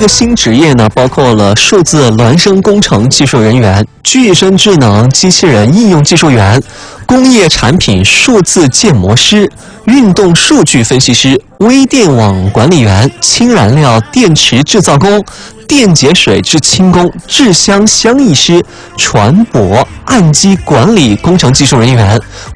个新职业呢，包括了数字孪生工程技术人员、具身智能机器人应用技术员、工业产品数字建模师、运动数据分析师、微电网管理员、氢燃料电池制造工、电解水制氢工、制香箱艺师、船舶、岸基管理工程技术人员。